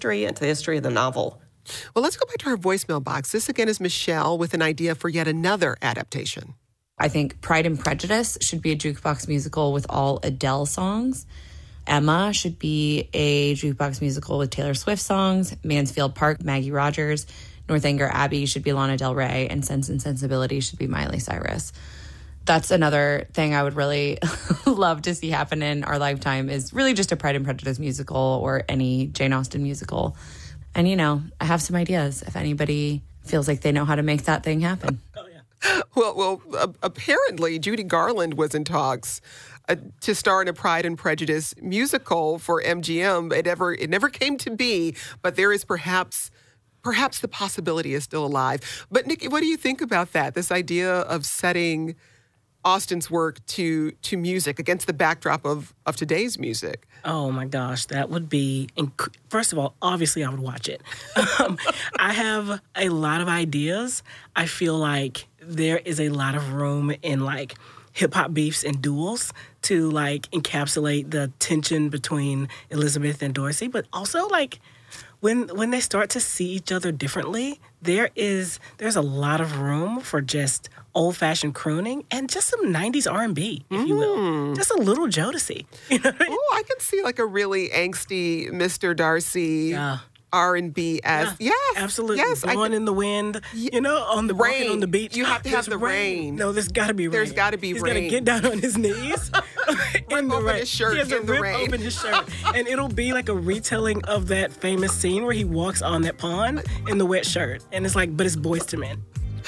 history and to the history of the novel. Well, let's go back to our voicemail box. This again is Michelle with an idea for yet another adaptation. I think Pride and Prejudice should be a jukebox musical with all Adele songs. Emma should be a jukebox musical with Taylor Swift songs. Mansfield Park, Maggie Rogers. Northanger Abbey should be Lana Del Rey. And Sense and Sensibility should be Miley Cyrus. That's another thing I would really love to see happen in our lifetime is really just a Pride and Prejudice musical or any Jane Austen musical. And, you know, I have some ideas if anybody feels like they know how to make that thing happen. Oh, yeah. Well, apparently Judy Garland was in talks to star in a Pride and Prejudice musical for MGM. It never came to be, but there is perhaps the possibility is still alive. But Nikki, what do you think about that? This idea of setting Austen's work to music against the backdrop of today's music. Oh my gosh, that would be, first of all, obviously I would watch it. I have a lot of ideas. I feel like there is a lot of room in like hip-hop beefs and duels to like encapsulate the tension between Elizabeth and Darcy, but also like when they start to see each other differently, there's a lot of room for just old-fashioned crooning and just some 90s R&B, if you will. Just a little Jodeci. You know what I mean? Oh, I could see like a really angsty Mr. Darcy R&B as yes, absolutely. Yes, Blowing in the wind, you know, on the rain. On the beach. You have to have the rain. No, there's got to be rain. There's got to be He's rain. He's got to get down on his knees. Rip open his shirt in the rain. Open his shirt. And it'll be like a retelling of that famous scene where he walks on that pond in the wet shirt. And it's like, but it's Boyz II Men.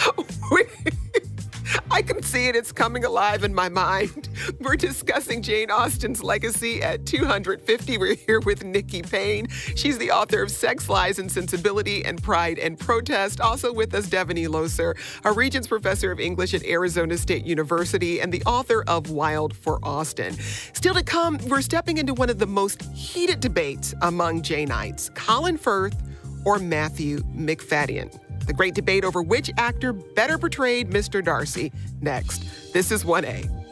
I can see it. It's coming alive in my mind. We're discussing Jane Austen's legacy at 250. We're here with Nikki Payne. She's the author of Sex, Lies, and Sensibility and Pride and Protest. Also with us, Devaney Loeser, a Regents Professor of English at Arizona State University and the author of Wild for Austen. Still to come, we're stepping into one of the most heated debates among Janeites, Colin Firth or Matthew Macfadyen. The great debate over which actor better portrayed Mr. Darcy. Next, this is 1A.